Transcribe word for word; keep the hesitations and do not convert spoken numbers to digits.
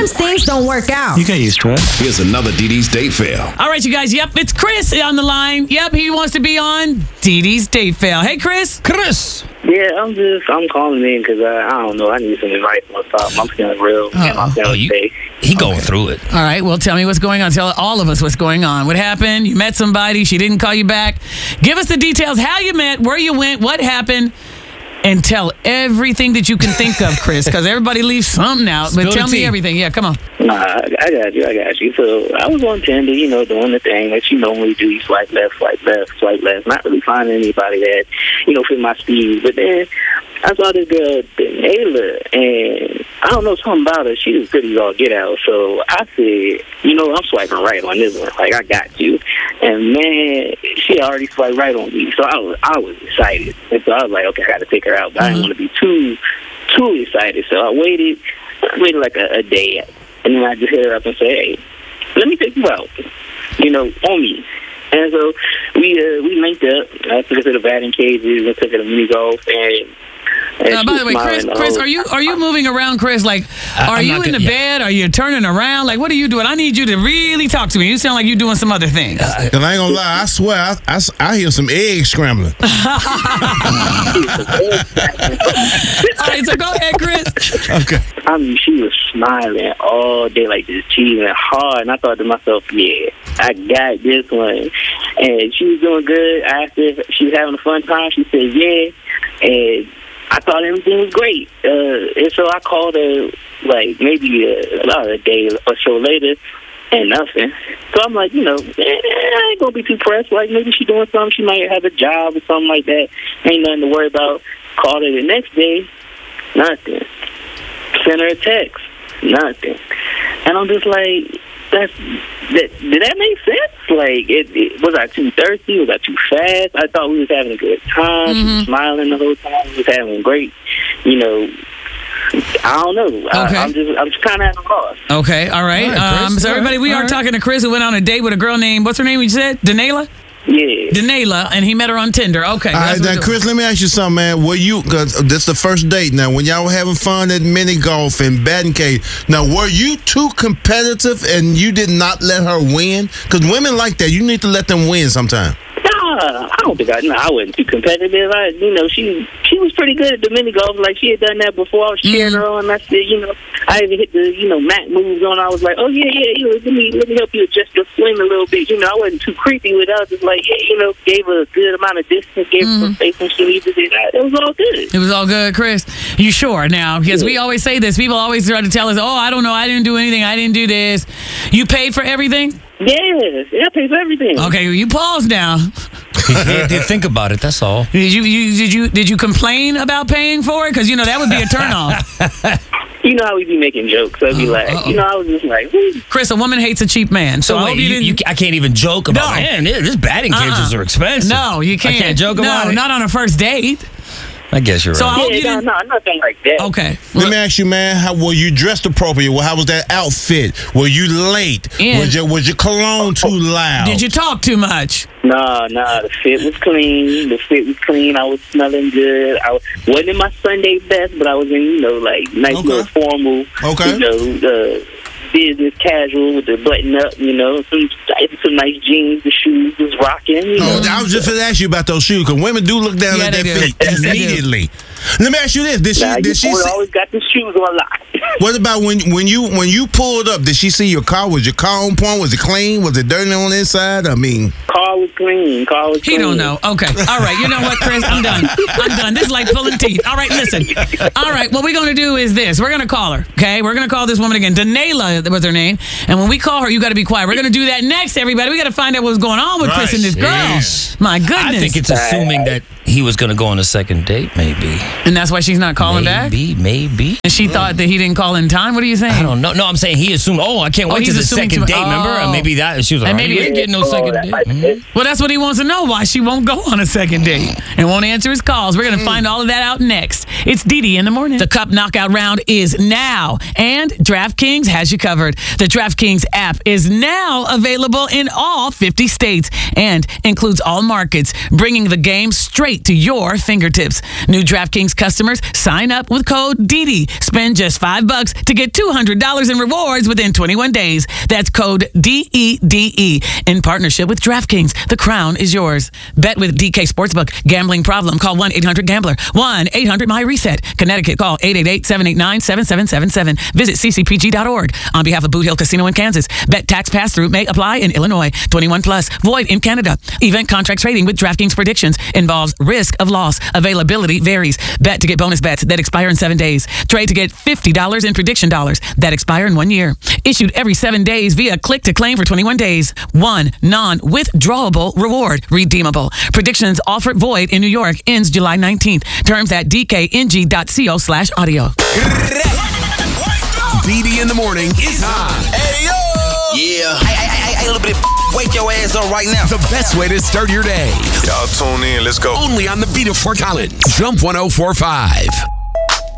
sometimes things don't work out. You can't use trust. Here's another Dee Dee's Date Fail. All right, you guys. Yep, it's Chris on the line. Yep, he wants to be on Dee Dee's Date Fail. Hey, Chris. Chris. Yeah, I'm just, I'm calling in because uh, I don't know, I need some advice on something. I'm feeling real. And I'm feeling Oh, you, safe. he going through it. All right, well, tell me what's going on. Tell all of us what's going on. What happened? You met somebody. She didn't call you back. Give us the details, how you met, where you went, what happened, and tell everything that you can think of, Chris, because everybody leaves something out. Spill But tell the me tea. everything. Yeah, come on. Nah, I, I got you, I got you. So I was on Tinder, you know, doing the thing that you normally do. You swipe left, swipe left, swipe left. Not really finding anybody that, you know, fit my speed. But then I saw this girl, Nayla, and I don't know, something about her. She was pretty as all get out. So I said, you know, I'm swiping right on this one. Like, I got you. And, man, she already swiped right on me. So I was, I was excited. And so I was like, okay, I got to take her out. But I didn't want to be too, too excited. So I waited, I waited like a, a day. And then I just hit her up and say, hey, let me take you out, you know, on me. And so we uh, we linked up. I took her to the batting cages and took her to mini golf. And, and Uh, she by was the way, Chris, smiling the Chris, whole are you time. are you moving around, Chris? Like, I- are I'm you not in the gonna- bed? Are you turning around? Like, what are you doing? I need you to really talk to me. You sound like you're doing some other things. And I ain't gonna lie, I swear, I, I, I hear some eggs scrambling. All right, so go ahead, Chris. Okay. I mean, she was smiling all day, like just cheesing hard. And I thought to myself, yeah, I got this one. And she was doing good. I asked her if she was having a fun time. She said, yeah. And I thought everything was great. Uh, and so I called her, like, maybe a, about a day or so later, and nothing. So I'm like, you know, eh, I ain't going to be too pressed. Like, maybe she's doing something. She might have a job or something like that. Ain't nothing to worry about. Called her the next day, nothing. Sent her a text, nothing. And I'm just like, that's, that, did that make sense? Like, it, it, was I too thirsty? Was I too fast? I thought we was having a good time. She was smiling the whole time. We was having great, you know, I don't know. I, Okay. I'm just, I'm just kind of at a loss. Okay, all right. All right, Chris. um, so All everybody, right, we all are right. talking to Chris, who went on a date with a girl named, what's her name? You said Danayla. Yeah. Danayla, and he met her on Tinder. Okay. All right, that's what now, we're doing. Chris, let me ask you something, man. Were you, because this the first date now, when y'all were having fun at mini golf and batting cage, now, were you too competitive and you did not let her win? Because women like that. You need to let them win sometime. Nah, I don't think I. No, I wasn't too competitive. I, you know, she she was pretty good at the mini golf. Like she had done that before. I was cheering her on. I said, you know, I even hit the you know mat moves on. I was like, oh yeah, yeah, you know, let me let me help you adjust your swing a little bit. You know, I wasn't too creepy with her. I was just like, yeah, you know, gave her a good amount of distance, gave her some space when she needed it. It was all good. It was all good, Chris. You sure now? Because we always say this. People always try to tell us, oh, I don't know. I didn't do anything. I didn't do this. You paid for everything? Yes, yeah, I pay for everything. Okay, you pause now. He had to think about it. That's all. Did you, you did you did you complain about paying for it? Because you know that would be a turnoff. You know how we be making jokes. So I'd be like, uh-oh. you know, I was just like, hmm. Chris, a woman hates a cheap man. So, So I wait, hope you, you, didn't. you, I can't even joke about. No. Man, this batting cages Uh-uh. are expensive. no, you can't. I can't joke no, about it. not on a first date. I guess you're So I right. hope you Yeah, no, didn't. no, nothing like that. Okay. Let me ask you, man, how were you dressed appropriate? Well, how was that outfit? Were you late? And- was, your, was your cologne too loud? Did you talk too much? Nah, nah, the fit was clean. The fit was clean. I was smelling good. I wasn't in my Sunday best, but I was in, you know, like nice Okay. little formal, Okay. you know, uh, business casual with the button up, you know, some some nice jeans. The shoes was rocking. You Oh, know. I was just going to ask you about those shoes, because women do look down Yeah, at they their do. feet Yes, they do. immediately. Let me ask you this. Did she, Nah, did your she boy see, always got the shoes on lock. what about when when you when you pulled up, did she see your car? Was your car on point? Was it clean? Was it dirty on the inside? I mean, Car was clean. Car was He clean. don't know. Okay. All right. You know what, Chris? I'm done. I'm done. This is like pulling teeth. All right, listen. All right, what we're going to do is this. We're going to call her, okay? We're going to call this woman again. Danayla was her name. And when we call her, you got to be quiet. We're going to do that next, everybody. We got to find out what's going on with Chris and this girl. Jeez. My goodness. I think it's assuming that he was going to go on a second date, maybe. And that's why she's not calling back? Maybe, maybe. And she thought that he didn't call in time? What are you saying? I don't know. No, I'm saying he assumed, oh, I can't Oh, wait he's to the assuming second too- date, remember? oh. Or maybe that, she was like, And oh, maybe- you ain't getting no Oh, second that date. might be Mhm. it. Well, that's what he wants to know, why she won't go on a second date and won't answer his calls. We're going to find all of that out next. It's Dee Dee in the morning. The Cup Knockout Round is now, and DraftKings has you covered. The DraftKings app is now available in all fifty states and includes all markets, bringing the game straight straight to your fingertips. New DraftKings customers sign up with code D D. Spend just five bucks to get two hundred dollars in rewards within twenty-one days. That's code D E D E in partnership with DraftKings. The crown is yours. Bet with D K Sportsbook. Gambling problem? Call one eight hundred gambler. one eight hundred my reset. Connecticut, call eight eight eight, seven eight nine, seven seven seven seven. Visit c c p g dot org. On behalf of Boot Hill Casino in Kansas, bet tax pass-through may apply in Illinois. twenty-one plus. Void in Canada. Event contract trading with DraftKings predictions involves risk of loss. Availability varies. Bet to get bonus bets that expire in seven days. Trade to get fifty dollars in prediction dollars that expire in one year. Issued every seven days via click to claim for twenty-one days. One non-withdrawable reward. Redeemable. Predictions offered void in New York. Ends July nineteenth. Terms at d k n g dot co slash audio. B D in the morning is on. Hey, yo! Yeah. Hey, hey, hey, hey, little bit of wake your ass up right now. The best way to start your day. Y'all tune in. Let's go. Only on the beat of Fort Collins. Jump one oh four point five.